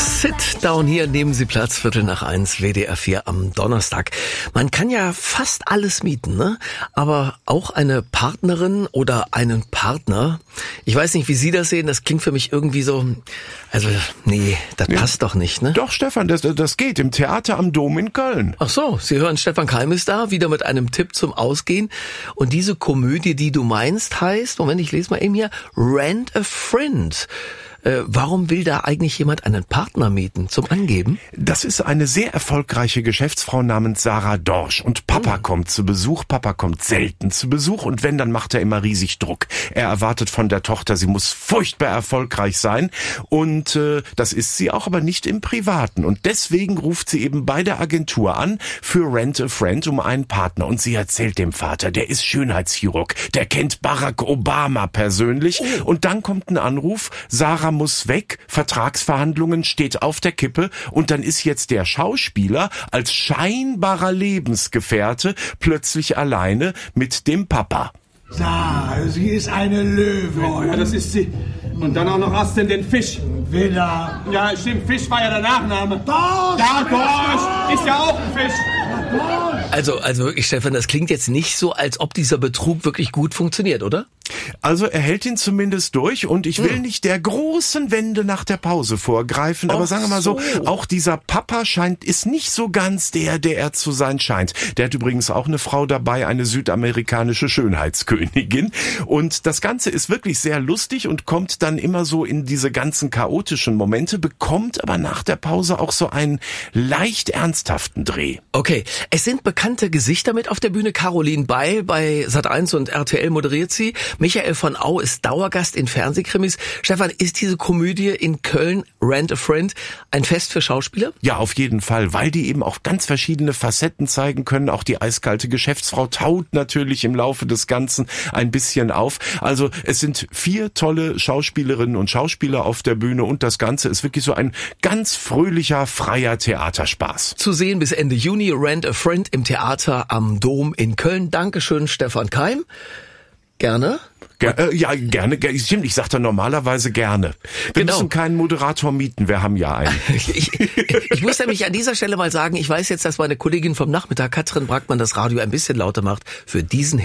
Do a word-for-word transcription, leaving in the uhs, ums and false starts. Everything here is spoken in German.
Sit down hier, nehmen Sie Platz, Viertel nach eins, W D R vier am Donnerstag. Man kann ja fast alles mieten, ne? Aber auch eine Partnerin oder einen Partner. Ich weiß nicht, wie Sie das sehen, das klingt für mich irgendwie so, also nee, das Ja. passt doch nicht, ne? Doch, Stefan, das, das geht im Theater am Dom in Köln. Ach so, Sie hören, Stefan Keim ist da, wieder mit einem Tipp zum Ausgehen. Und diese Komödie, die du meinst, heißt, Moment, ich lese mal eben hier, Rent a Friend. Äh, warum will da eigentlich jemand einen Partner mieten zum Angeben? Das ist eine sehr erfolgreiche Geschäftsfrau namens Sarah Dorsch. Und Papa Mhm. kommt zu Besuch, Papa kommt selten zu Besuch. Und wenn, dann macht er immer riesig Druck. Er erwartet von der Tochter, sie muss furchtbar erfolgreich sein. Und äh, das ist sie auch, aber nicht im Privaten. Und deswegen ruft sie eben bei der Agentur an für Rent a Friend um einen Partner. Und sie erzählt dem Vater, der ist Schönheitschirurg, der kennt Barack Obama persönlich. Oh. Und dann kommt ein Anruf, Sarah muss weg, Vertragsverhandlungen steht auf der Kippe und dann ist jetzt der Schauspieler als scheinbarer Lebensgefährte plötzlich alleine mit dem Papa. Ja, sie ist eine Löwin. Oh ja, das ist sie. Und dann auch noch Aszendent Fisch. Widder. Ja, stimmt, Fisch war ja der Nachname. Dorsch! Ja, Dorsch ist ja auch ein Fisch. Also, also wirklich, Stefan, das klingt jetzt nicht so, als ob dieser Betrug wirklich gut funktioniert, oder? Also er hält ihn zumindest durch und ich will Hm. nicht der großen Wende nach der Pause vorgreifen, aber Ach sagen wir mal so, so. auch dieser Papa scheint, ist nicht so ganz der, der er zu sein scheint. Der hat übrigens auch eine Frau dabei, eine südamerikanische Schönheitskönigin und das Ganze ist wirklich sehr lustig und kommt dann immer so in diese ganzen chaotischen Momente, bekommt aber nach der Pause auch so einen leicht ernsthaften Dreh. Okay, es sind bekannte Gesichter mit auf der Bühne. Caroline Beil bei Sat eins und R T L moderiert sie. Michael von Au ist Dauergast in Fernsehkrimis. Stefan, ist diese Komödie in Köln, Rent a Friend, ein Fest für Schauspieler? Ja, auf jeden Fall, weil die eben auch ganz verschiedene Facetten zeigen können. Auch die eiskalte Geschäftsfrau taut natürlich im Laufe des Ganzen ein bisschen auf. Also es sind vier tolle Schauspielerinnen und Schauspieler auf der Bühne und das Ganze ist wirklich so ein ganz fröhlicher, freier Theaterspaß. Zu sehen bis Ende Juni, Rent a Friend im Theater am Dom in Köln. Dankeschön, Stefan Keim. Gerne. Ger äh, ja, gerne. Ger Stimmt, ich sagte normalerweise gerne. Wir Genau. müssen keinen Moderator mieten, wir haben ja einen. Ich, ich muss nämlich an dieser Stelle mal sagen, ich weiß jetzt, dass meine Kollegin vom Nachmittag, Katrin Brackmann, das Radio ein bisschen lauter macht für diesen